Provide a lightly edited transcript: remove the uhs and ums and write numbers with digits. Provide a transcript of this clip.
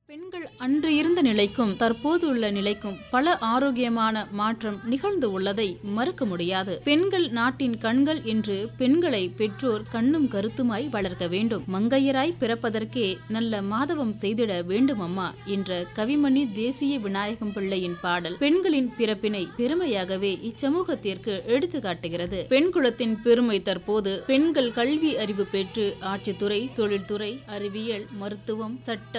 பெண்கள் அன்று இருந்த நிலைக்கும் தற்போது உள்ள நிலைக்கும் பல ஆரோக்கியமான மாற்றம் நிகழ்ந்து உள்ளதை மறுக்க முடியாது. பெண்கள் நாட்டின் கண்கள் என்று பெண்களை பெற்றோர் கண்ணும் கருத்துமாய் வளர்க்க வேண்டும். மங்கையராய் பிறப்பதற்கே நல்ல மாதவம் செய்திட வேண்டும் அம்மா என்ற கவிமணி தேசிய விநாயகம் பிள்ளையின் பாடல் பெண்களின் பிறப்பினை பெருமையாகவே இச்சமூகத்திற்கு எடுத்து காட்டுகிறது. பெண் குலத்தின் பெருமை தற்போது பெண்கள் கல்வி அறிவு பெற்று ஆட்சித்துறை, தொழில்துறை, அறிவியல், மருத்துவம், சட்டம்